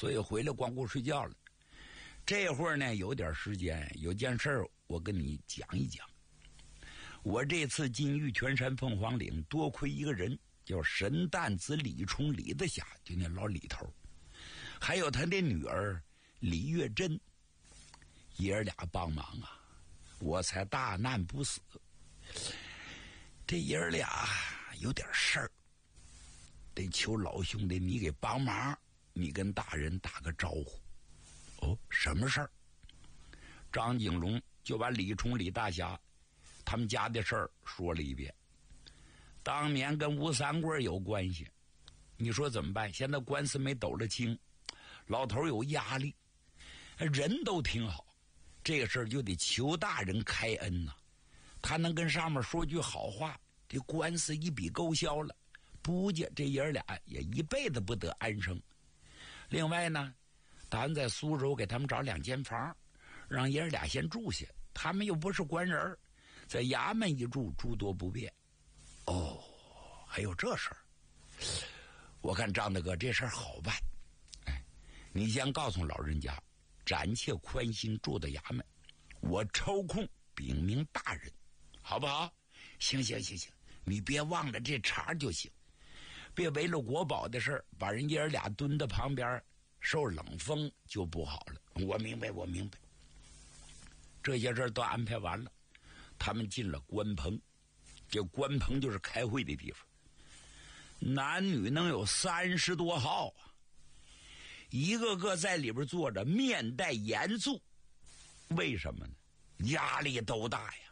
所以回来光顾睡觉了。这会儿呢，有点时间，有件事儿我跟你讲一讲。我这次进玉泉山凤凰岭，多亏一个人，叫神旦子李冲李的侠，就那老李头，还有他的女儿李月珍，爷儿俩帮忙啊，我才大难不死。这爷儿俩有点事儿，得求老兄弟你给帮忙，你跟大人打个招呼。哦，什么事儿？张景龙就把李冲李大侠他们家的事儿说了一遍。当年跟吴三桂有关系，你说怎么办？现在官司没抖了清，老头有压力，人都挺好，这个事儿就得求大人开恩呐，他能跟上面说句好话，这官司一笔勾销了，不介这爷儿俩也一辈子不得安生。另外呢，咱在苏州给他们找2间房，让爷儿俩先住下，他们又不是官人，在衙门一住，诸多不便。哦，还有这事儿，我看张大哥这事儿好办。哎，你先告诉老人家，暂且宽心住到衙门，我抽空禀明大人，好不好？行，你别忘了这茬就行，别为了国宝的事儿把人爷儿俩蹲在旁边受冷风就不好了。我明白。这些事儿都安排完了，他们进了官棚，这官棚就是开会的地方，男女能有30多号啊，一个个在里边坐着，面带严肃。为什么呢？压力都大呀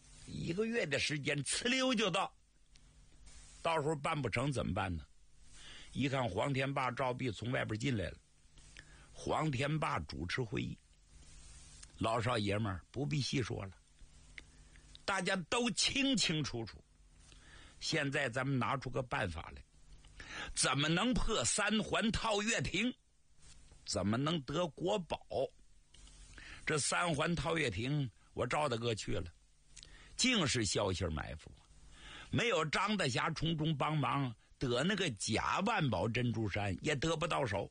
，1个月的时间呲溜就到时候办不成怎么办呢？一看黄天霸赵弼从外边进来了，黄天霸主持会议，老少爷们儿不必细说了，大家都清清楚楚。现在咱们拿出个办法来，怎么能破3环套月亭，怎么能得国宝？这3环套月亭我赵大哥去了，竟是消息埋伏，没有张大侠从中帮忙，得那个假万宝珍珠山也得不到手。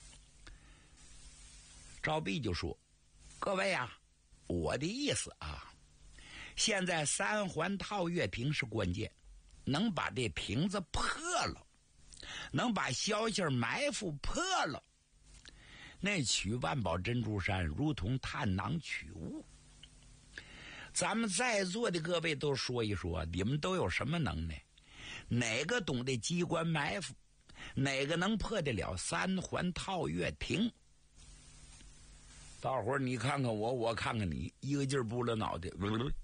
赵弼就说，各位啊，我的意思啊，现在3环套月亭是关键，能把这亭子破了，能把消息埋伏破了，那取万宝珍珠山如同探囊取物。咱们在座的各位都说一说，你们都有什么能耐？哪个懂得机关埋伏？哪个能破得了3环套月亭？大伙儿你看看我，我看看你，一个劲儿拨了脑袋，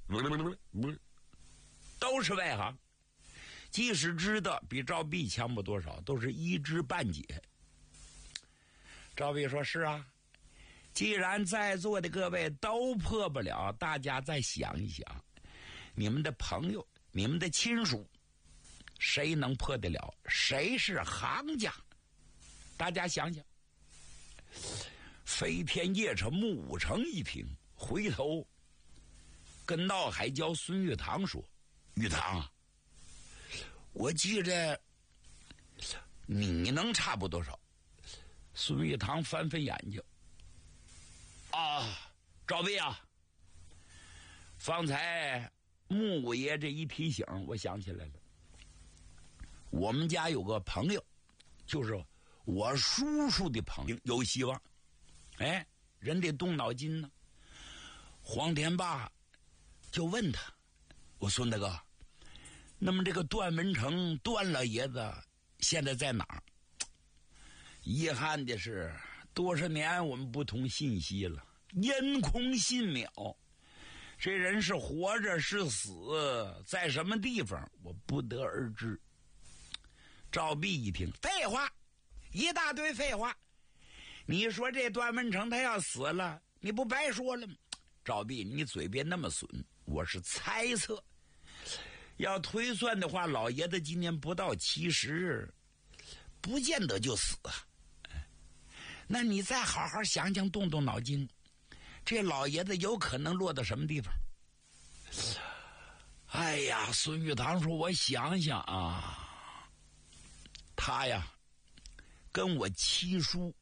都是外行，即使知道比赵弼强不多少，都是一知半解。赵弼说，是啊，既然在座的各位都破不了，大家再想一想，你们的朋友，你们的亲属，谁能破得了？谁是行家？大家想想。飞天夜叉穆武成一听，回头跟闹海椒孙玉堂说，玉堂啊，我记着你能差不多少？孙玉堂翻翻眼睛，啊，赵弼啊，方才穆五爷这一提醒，我想起来了，我们家有个朋友，就是我叔叔的朋友，有希望。哎，人得动脑筋呢。黄天霸就问他，我孙大哥，那么这个段文成段老爷子现在在哪儿？遗憾的是，多少年我们不通信息了，烟空信渺，这人是活着是死，在什么地方我不得而知。赵弼一听，废话，一大堆废话，你说这段文成他要死了，你不白说了吗？赵弼，你嘴别那么损，我是猜测，要推算的话，老爷子今年不到70，不见得就死啊。那你再好好想想，动动脑筋，这老爷子有可能落到什么地方？哎呀，孙玉堂说，我想想啊，他呀跟我七叔